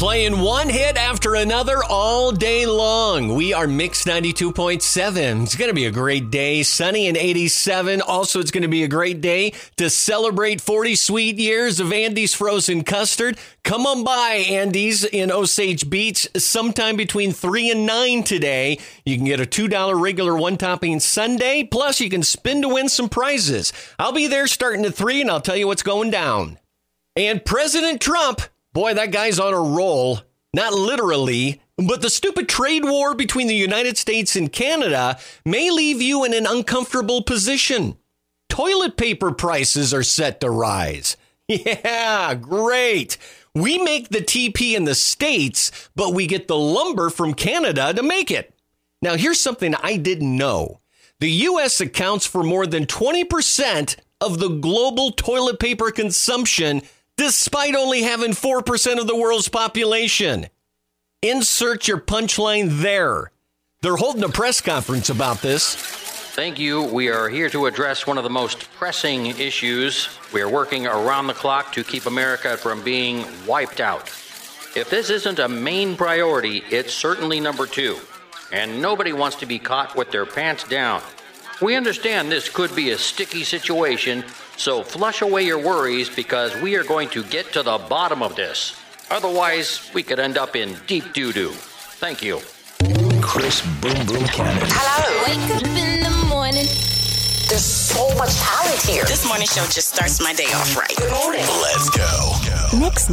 Playing one hit after another all day long. We are Mix 92.7. It's going to be a great day. Sunny and 87. Also, it's going to be a great day to celebrate 40 sweet years of Andy's Frozen Custard. Come on by Andy's in Osage Beach sometime between 3 and 9 today. You can get a $2 regular one-topping sundae. Plus, you can spin to win some prizes. I'll be there starting at 3, and I'll tell you what's going down. And President Trump, boy, that guy's on a roll. Not literally, but the stupid trade war between the United States and Canada may leave you in an uncomfortable position. Toilet paper prices are set to rise. Yeah, great. We make the TP in the States, but we get the lumber from Canada to make it. Now, here's something I didn't know. The U.S. accounts for more than 20% of the global toilet paper consumption, despite only having 4% of the world's population. Insert your punchline there. They're holding a press conference about this. Thank you. We are here to address one of the most pressing issues. We are working around the clock to keep America from being wiped out. If this isn't a main priority, it's certainly number 2. And nobody wants to be caught with their pants down. We understand this could be a sticky situation, so flush away your worries because we are going to get to the bottom of this. Otherwise, we could end up in deep doo-doo. Thank you. Chris Boom Boom Cannon. Hello. Wake up in the morning. There's so much talent here. This morning show just starts my day off right. Good morning. Let's go. Mix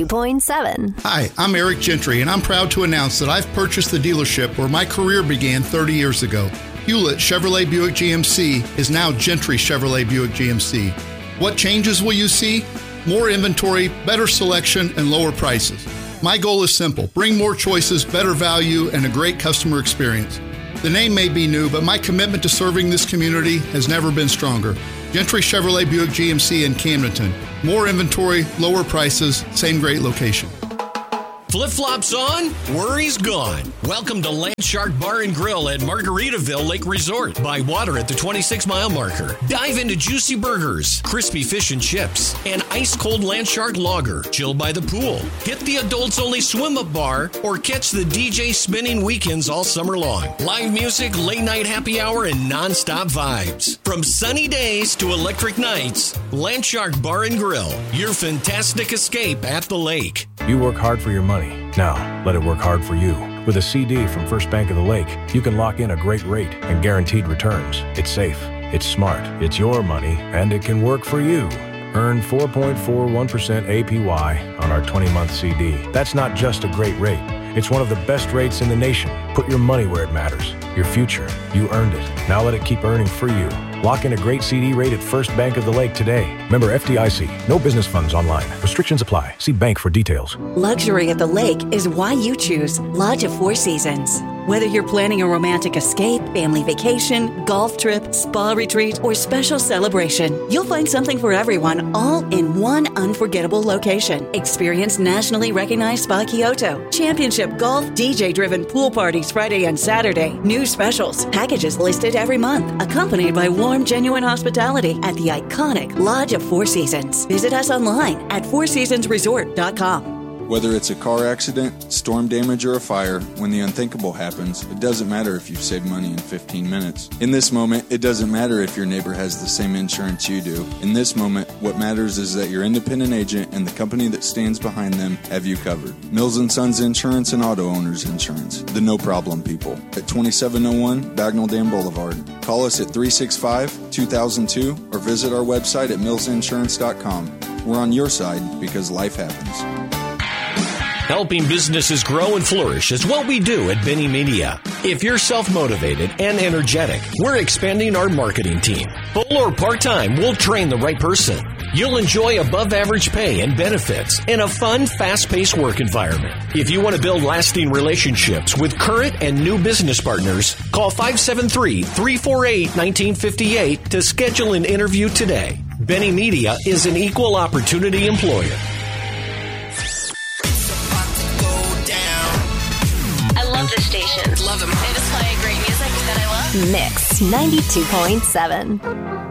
92.7. Hi, I'm Eric Gentry, and I'm proud to announce that I've purchased the dealership where my career began 30 years ago. Hewlett Chevrolet Buick GMC is now Gentry Chevrolet Buick GMC. What changes will you see? More inventory, better selection, and lower prices. My goal is simple. Bring more choices, better value, and a great customer experience. The name may be new, but my commitment to serving this community has never been stronger. Gentry Chevrolet Buick GMC in Camdenton. More inventory, lower prices, same great location. Flip-flops on, worries gone. Welcome to Landshark Bar and Grill at Margaritaville Lake Resort. By water at the 26-mile marker. Dive into juicy burgers, crispy fish and chips, and ice-cold Landshark lager. Chill by the pool. Hit the adults-only swim-up bar, or catch the DJ spinning weekends all summer long. Live music, late-night happy hour, and non-stop vibes. From sunny days to electric nights, Landshark Bar and Grill. Your fantastic escape at the lake. You work hard for your money. Now, let it work hard for you. With a CD from First Bank of the Lake, you can lock in a great rate and guaranteed returns. It's safe, it's smart, it's your money, and it can work for you. Earn 4.41% APY on our 20-month CD. That's not just a great rate. It's one of the best rates in the nation. Put your money where it matters. Your future. You earned it. Now let it keep earning for you. Lock in a great CD rate at First Bank of the Lake today. Member FDIC. No business funds online. Restrictions apply. See bank for details. Luxury at the lake is why you choose Lodge of Four Seasons. Whether you're planning a romantic escape, family vacation, golf trip, spa retreat, or special celebration, you'll find something for everyone all in one unforgettable location. Experience nationally recognized Spa Kyoto, championship golf, DJ-driven pool parties Friday and Saturday, new specials, packages listed every month, accompanied by warm, genuine hospitality at the iconic Lodge of Four Seasons. Visit us online at fourseasonsresort.com. Whether it's a car accident, storm damage, or a fire, when the unthinkable happens, it doesn't matter if you've saved money in 15 minutes. In this moment, it doesn't matter if your neighbor has the same insurance you do. In this moment, what matters is that your independent agent and the company that stands behind them have you covered. Mills & Sons Insurance and Auto Owners Insurance. The no-problem people. At 2701 Bagnell Dam Boulevard. Call us at 365-2002 or visit our website at millsinsurance.com. We're on your side because life happens. Helping businesses grow and flourish is what we do at Benny Media. If you're self-motivated and energetic, we're expanding our marketing team. Full or part-time, we'll train the right person. You'll enjoy above-average pay and benefits in a fun, fast-paced work environment. If you want to build lasting relationships with current and new business partners, call 573-348-1958 to schedule an interview today. Benny Media is an equal opportunity employer. The station. Love them. They just play great music that I love. Mix 92.7.